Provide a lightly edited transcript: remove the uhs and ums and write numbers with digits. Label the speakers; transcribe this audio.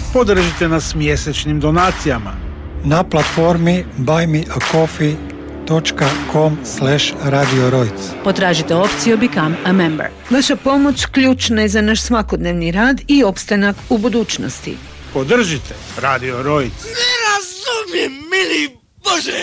Speaker 1: Podržite nas mjesečnim donacijama
Speaker 2: na platformi buymeacoffee.com/Radio Rojc.
Speaker 3: Potražite opciju Become a Member. Vaša pomoć ključna je za naš svakodnevni rad i opstanak u budućnosti.
Speaker 1: Podržite Radio Rojc.
Speaker 4: Ne razumijem, mili Bože!